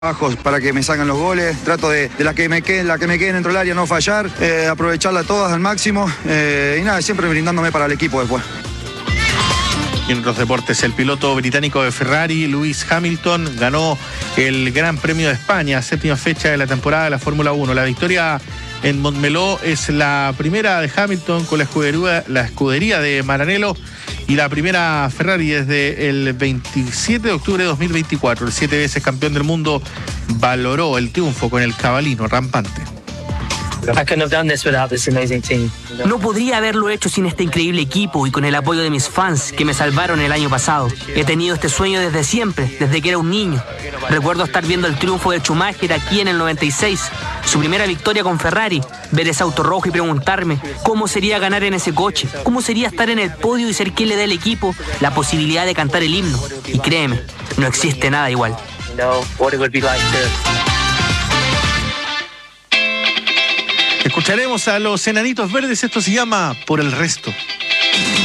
para que me salgan los goles, trato de la que me queden dentro del área no fallar, aprovecharla todas al máximo y nada, siempre brindándome para el equipo después. En otros deportes, el piloto británico de Ferrari, Lewis Hamilton, ganó el Gran Premio de España, séptima fecha de la temporada de la Fórmula 1. La victoria en Montmeló es la primera de Hamilton con la escudería de Maranello y la primera Ferrari desde el 27 de octubre de 2024. El 7 veces campeón del mundo valoró el triunfo con el cabalino rampante. No podría haberlo hecho sin este increíble equipo y con el apoyo de mis fans que me salvaron el año pasado. He tenido este sueño desde siempre, desde que era un niño. Recuerdo estar viendo el triunfo de Schumacher aquí en el 96, su primera victoria con Ferrari, ver ese auto rojo y preguntarme cómo sería ganar en ese coche, cómo sería estar en el podio y ser quien le dé al equipo la posibilidad de cantar el himno. Y créeme, no existe nada igual. Escucharemos a los Enanitos Verdes, esto se llama Por el Resto.